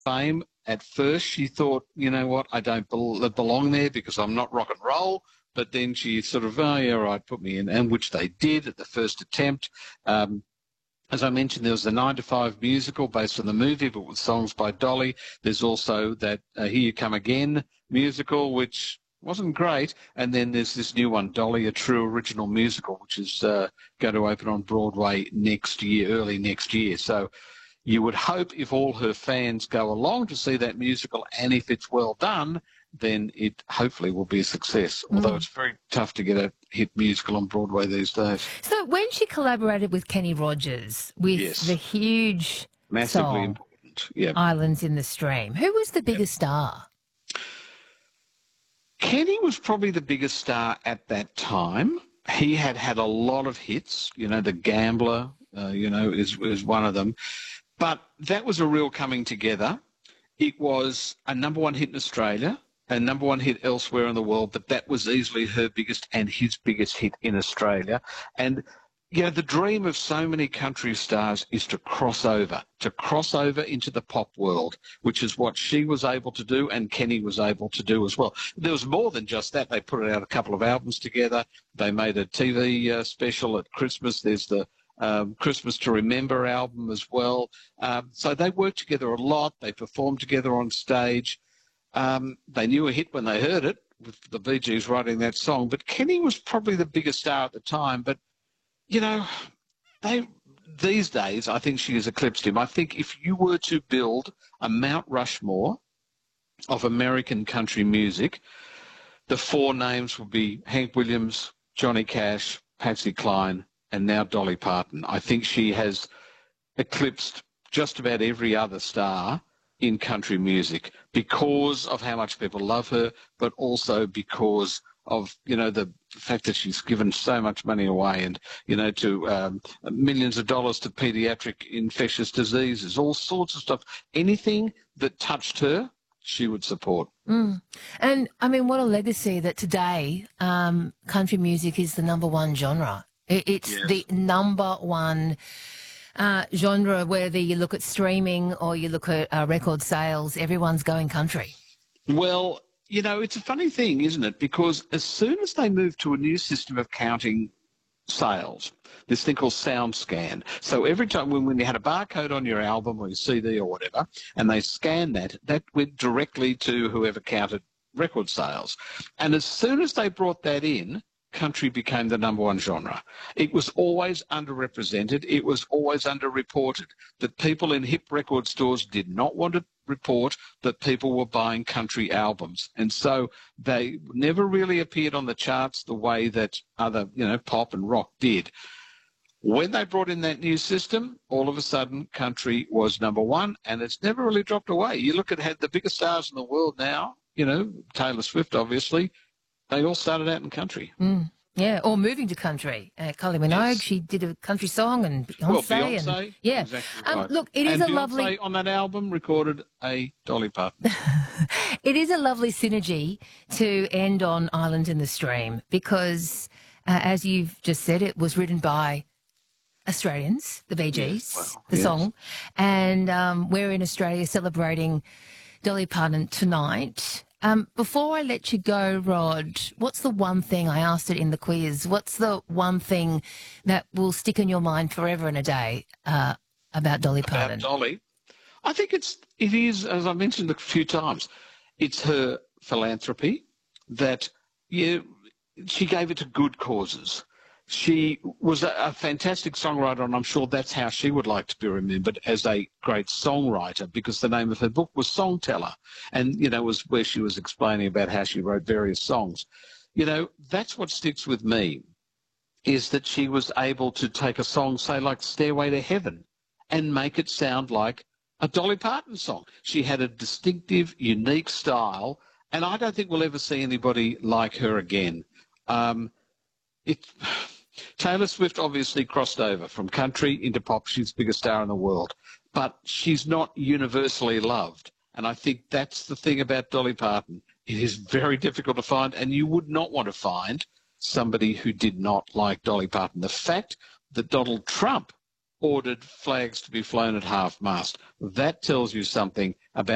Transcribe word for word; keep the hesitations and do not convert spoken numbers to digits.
fame. At first, she thought, you know what, I don't bel- belong there because I'm not rock and roll. But then she sort of, oh, yeah, right, put me in, and which they did at the first attempt. Um, as I mentioned, there was the nine to five musical based on the movie, but with songs by Dolly. There's also that uh, Here You Come Again musical, which wasn't great. And then there's this new one, Dolly, a true original musical, which is uh, going to open on Broadway next year, early next year. So you would hope if all her fans go along to see that musical, and if it's well done, then it hopefully will be a success, although Mm. it's very tough to get a hit musical on Broadway these days. So when she collaborated with Kenny Rogers with Yes. the huge Massively song important. Yeah. Islands in the Stream, who was the biggest star? Kenny was probably the biggest star at that time. He had had a lot of hits. You know, The Gambler, uh, you know, is, is one of them. But that was a real coming together. It was a number one hit in Australia, a number one hit elsewhere in the world, but that was easily her biggest and his biggest hit in Australia. And, you know, the dream of so many country stars is to cross over, to cross over into the pop world, which is what she was able to do and Kenny was able to do as well. There was more than just that. They put out a couple of albums together. They made a T V uh, special at Christmas. There's the Um, Christmas to Remember album as well. Um, so they worked together a lot. They performed together on stage. Um, they knew a hit when they heard it, with the Bee Gees writing that song. But Kenny was probably the biggest star at the time. But, you know, they these days, I think she has eclipsed him. I think if you were to build a Mount Rushmore of American country music, the four names would be Hank Williams, Johnny Cash, Patsy Cline, and now Dolly Parton. I think she has eclipsed just about every other star in country music because of how much people love her, but also because of, you know, the fact that she's given so much money away and, you know, to um, millions of dollars to pediatric infectious diseases, all sorts of stuff. Anything that touched her, she would support. Mm. And, I mean, what a legacy that today um, country music is the number one genre. It, it's Yes. the number one uh, genre, whether you look at streaming or you look at uh, record sales, everyone's going country. Well, you know, it's a funny thing, isn't it? Because as soon as they moved to a new system of counting sales, this thing called SoundScan. So every time when, when you had a barcode on your album or your C D or whatever, and they scanned that, that went directly to whoever counted record sales. And as soon as they brought that in, country became the number one genre. It was always underrepresented. It was always underreported. That people in hip record stores did not want to report that people were buying country albums. And so they never really appeared on the charts the way that other, you know, pop and rock did. When they brought in that new system, all of a sudden country was number one, and it's never really dropped away. You look at how the biggest stars in the world now, you know, Taylor Swift, obviously, they all started out in country. Mm. Yeah, or moving to country. Uh, Kylie Minogue, Yes. she did a country song, and Beyonce. Well, Beyonce, and, yeah. exactly Um, right. look, it is and a Beyonce lovely... on that album recorded a Dolly Parton. It is a lovely synergy to end on Island in the Stream because, uh, as you've just said, it was written by Australians, the Bee Gees, Yes, well, the yes. song, and um, we're in Australia celebrating Dolly Parton tonight. Um, before I let you go, Rod, what's the one thing, I asked it in the quiz, what's the one thing that will stick in your mind forever and a day uh, about Dolly Parton? About Dolly, I think it's, it is, as I mentioned a few times, it's her philanthropy that yeah, she gave it to good causes. She was a, a fantastic songwriter, and I'm sure that's how she would like to be remembered, as a great songwriter, because the name of her book was Songteller, and, you know, was where she was explaining about how she wrote various songs. You know, that's what sticks with me, is that she was able to take a song, say, like Stairway to Heaven, and make it sound like a Dolly Parton song. She had a distinctive, unique style, and I don't think we'll ever see anybody like her again. Um, it... Taylor Swift obviously crossed over from country into pop. She's the biggest star in the world, but she's not universally loved. And I think that's the thing about Dolly Parton. It is very difficult to find, and you would not want to find somebody who did not like Dolly Parton. The fact that Donald Trump ordered flags to be flown at half-mast, that tells you something about